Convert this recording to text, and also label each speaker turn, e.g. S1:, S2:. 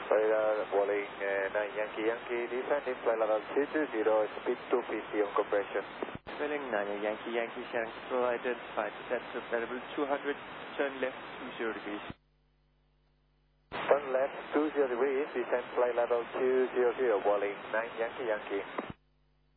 S1: Radar Walling 9 Yankee Yankee, descending flight level 220, speed 250 on compression.
S2: Walling 9 Yankee Yankee, Central identified, descent available 200, turn left 20 degrees.
S1: Turn left 20 degrees, descent flight level 200, Walling 9 Yankee Yankee.